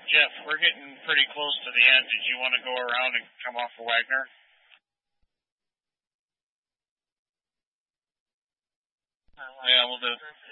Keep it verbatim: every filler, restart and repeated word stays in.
Jeff, we're getting pretty close to the end. Did you want to go around and come off of Wagner? Yeah, we'll do it.